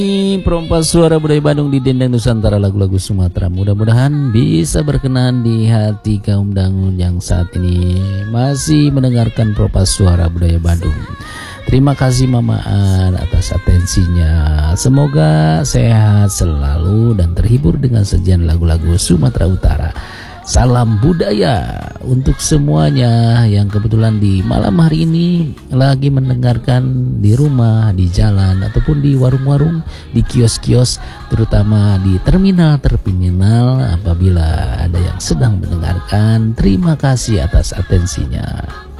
Perompak suara budaya Bandung di Dendang Nusantara lagu-lagu Sumatera. Mudah-mudahan bisa berkenan di hati kaum dangun yang saat ini masih mendengarkan perompak suara budaya Bandung. Terima kasih Mama An atas atensinya. Semoga sehat selalu dan terhibur dengan sajian lagu-lagu Sumatera Utara. Salam budaya untuk semuanya yang kebetulan di malam hari ini lagi mendengarkan di rumah, di jalan, ataupun di warung-warung, di kios-kios, terutama di terminal-terminal. Apabila ada yang sedang mendengarkan, terima kasih atas atensinya.